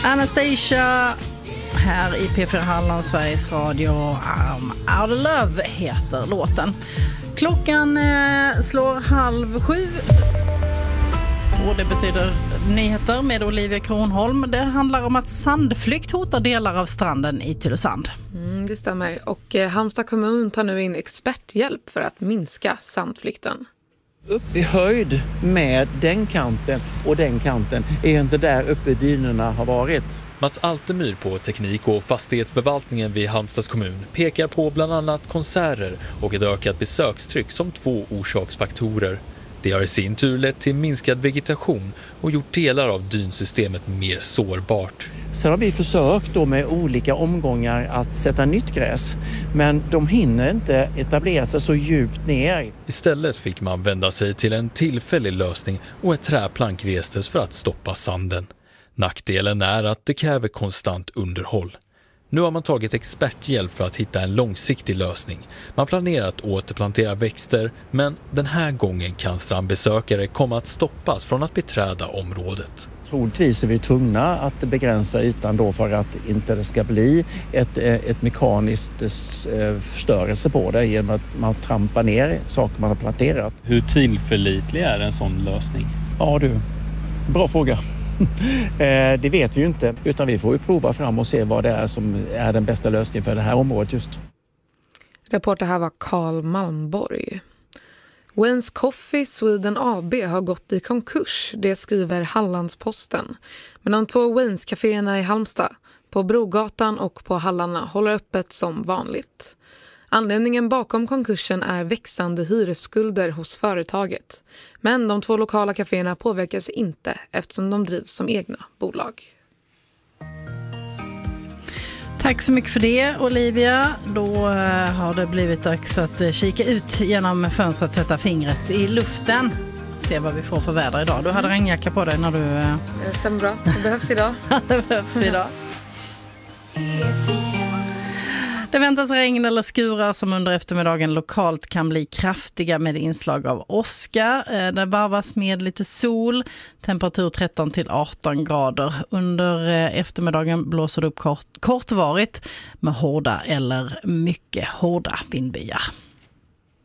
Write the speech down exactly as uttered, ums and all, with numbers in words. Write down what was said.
Anastasia här i P fyra Halland, Sveriges Radio. um, Out of Love heter låten. Klockan eh, slår halv sju och det betyder nyheter med Olivia Kronholm. Det handlar om att sandflykt hotar delar av stranden i Tylösand. Mm, det stämmer. Och eh, Halmstad kommun tar nu in experthjälp för att minska sandflykten. Upp i höjd med den kanten och den kanten är inte där uppe dynorna har varit. Mats Altemyr på teknik- och fastighetsförvaltningen vid Halmstads kommun pekar på bland annat konserter och ett ökat besökstryck som två orsaksfaktorer. Det har i sin tur lett till minskad vegetation och gjort delar av dynsystemet mer sårbart. Sen har vi försökt då med olika omgångar att sätta nytt gräs, men de hinner inte etablera sig så djupt ner. Istället fick man vända sig till en tillfällig lösning och ett träplank restes för att stoppa sanden. Nackdelen är att det kräver konstant underhåll. Nu har man tagit experthjälp för att hitta en långsiktig lösning. Man planerar att återplantera växter, men den här gången kan strandbesökare komma att stoppas från att beträda området. Troligtvis är vi tvungna att begränsa ytan då för att inte det ska bli ett, ett mekaniskt förstörelse på det genom att man trampar ner saker man har planterat. Hur tillförlitlig är en sån lösning? Ja du, bra fråga. Det vet vi ju inte, utan vi får ju prova fram och se vad det är som är den bästa lösningen för det här området just. Reporter här var Carl Malmborg. Waynes Coffee Sweden A B har gått i konkurs, det skriver Hallandsposten. Men de två Waynes kaféerna i Halmstad, på Brogatan och på Hallarna, håller öppet som vanligt. Anledningen bakom konkursen är växande hyresskulder hos företaget. Men de två lokala kaféerna påverkas inte eftersom de drivs som egna bolag. Tack så mycket för det, Olivia. Då har det blivit dags att kika ut genom fönstret, sätta fingret i luften. Se vad vi får för väder idag. Du hade regnjacka på dig när du... Det stämmer bra. Det behövs idag. Det behövs idag. Det väntas regn eller skurar som under eftermiddagen lokalt kan bli kraftiga med inslag av åska. Det varvas med lite sol, temperatur tretton till arton grader. Under eftermiddagen blåser det upp kort, kortvarigt med hårda eller mycket hårda vindbyar.